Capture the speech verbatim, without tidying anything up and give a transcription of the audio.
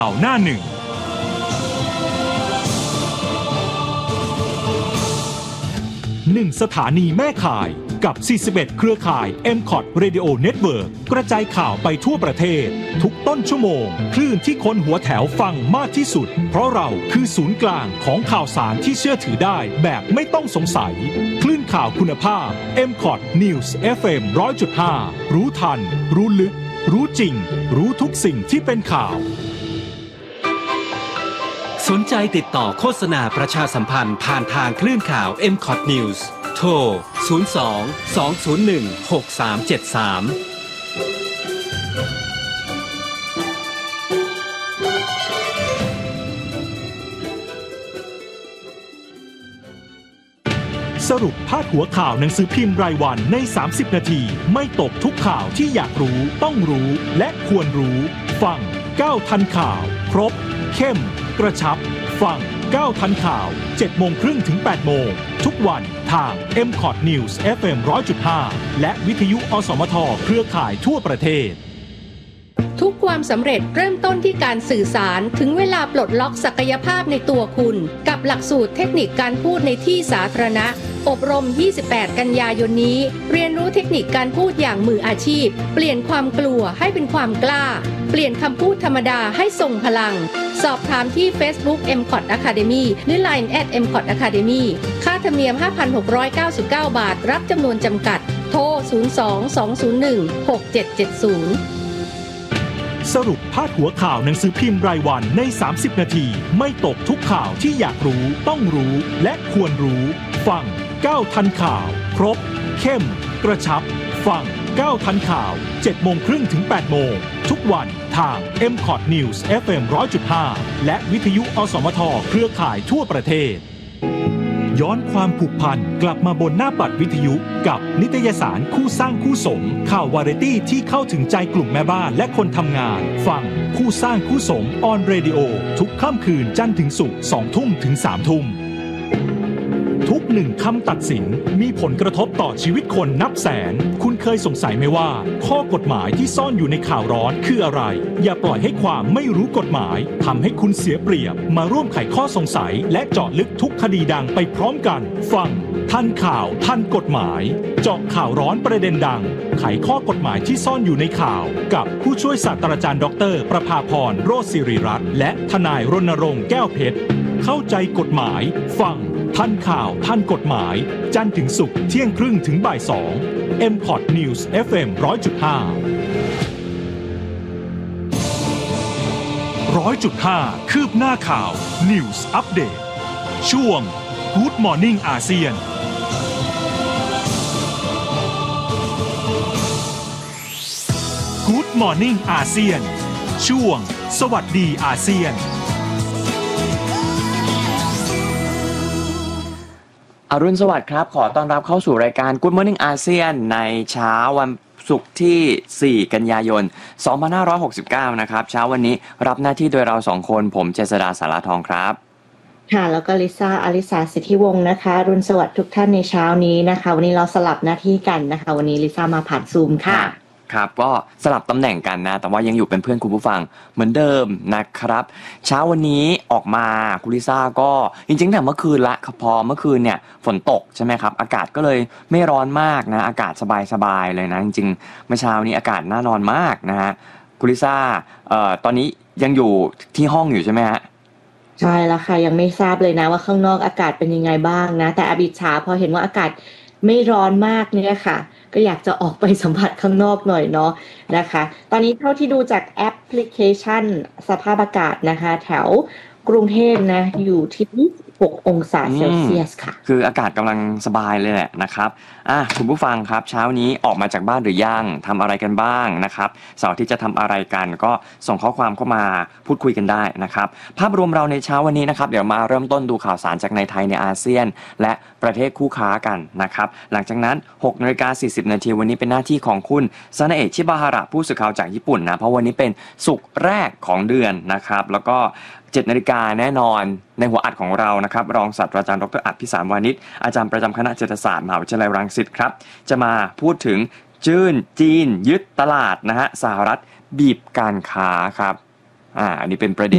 ข่าวหน้าหนึ่งหนึ่งสถานีแม่ข่ายกับสี่สิบเอ็ดเครือข่าย เอ็ม คอท Radio Network กระจายข่าวไปทั่วประเทศทุกต้นชั่วโมงคลื่นที่คนหัวแถวฟังมากที่สุดเพราะเราคือศูนย์กลางของข่าวสารที่เชื่อถือได้แบบไม่ต้องสงสัยคลื่นข่าวคุณภาพ เอ็ม คอท News เอฟ เอ็ม หนึ่งร้อยจุดห้า รู้ทันรู้ลึกรู้จริงรู้ทุกสิ่งที่เป็นข่าวสนใจติดต่อโฆษณาประชาสัมพันธ์ผ่านทางคลื่นข่าว เอ็ม คอท News โทร ศูนย์ สอง สอง ศูนย์ หนึ่ง หก สาม เจ็ด สามสรุปพาดหัวข่าวหนังสือพิมพ์รายวันในสามสิบนาทีไม่ตกทุกข่าวที่อยากรู้ต้องรู้และควรรู้ฟังก้าวทันข่าวครบเข้มกระชับฟังก้าวทันข่าว เจ็ดโมงครึ่งถึง แปดโมงทุกวันทาง เอ็ม คอท News เอฟ เอ็ม หนึ่งร้อยจุดห้า และวิทยุอสมทเครือข่ายทั่วประเทศทุกความสำเร็จเริ่มต้นที่การสื่อสารถึงเวลาปลดล็อกศักยภาพในตัวคุณกับหลักสูตรเทคนิคการพูดในที่สาธารณะอบรมยี่สิบแปดกันยายนนี้เรียนรู้เทคนิคการพูดอย่างมืออาชีพเปลี่ยนความกลัวให้เป็นความกล้าเปลี่ยนคำพูดธรรมดาให้ทรงพลังสอบถามที่ Facebook เอ็ม คอท Academy หรือ ไลน์ แอท เอ็ม คอท Academy ค่าธรรมเนียม ห้าพันหกร้อยเก้าสิบเก้า บาทรับจำนวนจำกัดโทร ศูนย์ สอง สอง ศูนย์ หนึ่ง หก เจ็ด เจ็ด ศูนย์สรุปพาดหัวข่าวหนังสือพิมพ์รายวันในสามสิบนาทีไม่ตกทุกข่าวที่อยากรู้ต้องรู้และควรรู้ฟังก้าวทันข่าวครบเข้มกระชับฟังก้าวทันข่าว เจ็ดโมงครึ่งถึง แปดโมงทุกวันทาง เอ็ม คอท News เอฟ เอ็ม หนึ่งร้อยจุดห้า และวิทยุอสมทเครือข่ายทั่วประเทศย้อนความผูกพันกลับมาบนหน้าปัดวิทยุกับนิตยสารคู่สร้างคู่สมข่าววาไรตี้ที่เข้าถึงใจกลุ่มแม่บ้านและคนทำงานฟังคู่สร้างคู่สมออนเรดิโอทุกค่ำคืนจันทร์ถึงศุกร์สองทุ่มถึงสามทุ่มทุกหนึ่งคำตัดสินมีผลกระทบต่อชีวิตคนนับแสนคุณเคยสงสัยไหมว่าข้อกฎหมายที่ซ่อนอยู่ในข่าวร้อนคืออะไรอย่าปล่อยให้ความไม่รู้กฎหมายทำให้คุณเสียเปรียบมาร่วมไขข้อสงสัยและเจาะลึกทุกคดีดังไปพร้อมกันฟังทันข่าวทันกฎหมายเจาะข่าวร้อนประเด็นดังไขข้อกฎหมายที่ซ่อนอยู่ในข่าวกับผู้ช่วยศาสตราจารย์ดรประภาพรโรจน์ศิริรัตน์และทนายรณรงค์แก้วเพชรเข้าใจกฎหมายฟังทันข่าวทันกฎหมายจันทร์ถึงศุกร์เที่ยงครึ่งถึงบ่ายสอง เอ็ม คอท News เอฟ เอ็ม หนึ่งร้อยจุดห้า หนึ่งร้อยจุดห้า คืบหน้าข่าว News Update ช่วง Good Morning อาเซียน Good Morning อาเซียนช่วงสวัสดีอาเซียนอรุณสวัสดิ์ครับขอต้อนรับเข้าสู่รายการ Good Morning อาเซียนในเช้าวันศุกร์ที่สี่กันยายนสองพันห้าร้อยหกสิบเก้านะครับเช้าวันนี้รับหน้าที่โดยเราสองคนผมเจษฎาสาราทองครับค่ะแล้วก็ลิซ่าอลิสาสิทธิวงศ์นะคะอรุณสวัสดิ์ทุกท่านในเช้านี้นะคะวันนี้เราสลับหน้าที่กันนะคะวันนี้ลิซ่ามาผ่านซูมค่ะครับก็สลับตำแหน่งกันนะแต่ว่ายังอยู่เป็นเพื่อนคุณผู้ฟังเหมือนเดิมนะครับเช้าวันนี้ออกมาคุณลิซ่าก็จริงๆแต่เมื่อคืนละพอเมื่อคืนเนี่ยฝนตกใช่ไหมครับอากาศก็เลยไม่ร้อนมากนะอากาศสบายๆเลยนะจริงๆเมื่อเช้านี้อากาศน่านอนมากนะฮะคุณลิซ่าเอ่อตอนนี้ยังอยู่ที่ห้องอยู่ใช่ไหมฮะใช่แล้วค่ะยังไม่ทราบเลยนะว่าข้างนอกอากาศเป็นยังไงบ้างนะแต่อบิชาพอเห็นว่าอากาศไม่ร้อนมากเนี่ยค่ะก็อยากจะออกไปสัมผัสข้างนอกหน่อยเนาะนะคะตอนนี้เท่าที่ดูจากแอปพลิเคชันสภาพอากาศนะคะแถวกรุงเทพนะอยู่ที่ยี่สิบหกองศาเซลเซียสค่ะคืออากาศกำลังสบายเลยแหละนะครับอ่ะคุณผู้ฟังครับเช้านี้ออกมาจากบ้านหรือยังทำอะไรกันบ้างนะครับเสาร์ที่จะทำอะไรกันก็ส่งข้อความเข้ามาพูดคุยกันได้นะครับภาพรวมเราในเช้าวันนี้นะครับเดี๋ยวมาเริ่มต้นดูข่าวสารจากในไทยในอาเซียนและประเทศคู่ค้ากันนะครับหลังจากนั้น หกนาฬิกาสี่สิบนาทีวันนี้เป็นหน้าที่ของคุณซานาเอะชิบาฮาระผู้สื่อข่าวจากญี่ปุ่นนะเพราะวันนี้เป็นศุกร์แรกของเดือนนะครับแล้วก็เจ็ดนาฬิกาแน่นอนในหัวอัดของเรานะครับรองศาสตราจารย์ดรอัฏฐพิสารวานิชอาจารย์ประจำคณะเศรษฐศาสตร์มหาวิทยาลัยรังสิตครับจะมาพูดถึงจีนจีนยึดตลาดนะฮะสหรัฐบีบการค้าครับอ่าอันนี้เป็นประเด็น